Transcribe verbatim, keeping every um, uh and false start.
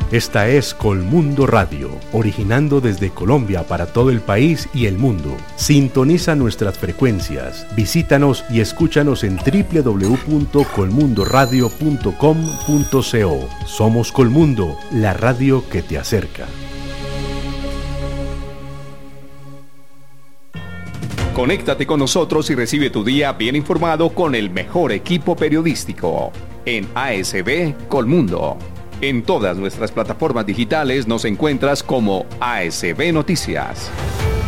Esta es Colmundo Radio, originando desde Colombia para todo el país y el mundo. Sintoniza nuestras frecuencias, visítanos y escúchanos en doble u doble u doble u punto colmundo radio punto com punto co. Somos Colmundo, la radio que te acerca. Conéctate con nosotros y recibe tu día bien informado con el mejor equipo periodístico en A S B Colmundo. En todas nuestras plataformas digitales nos encuentras como A S B Noticias.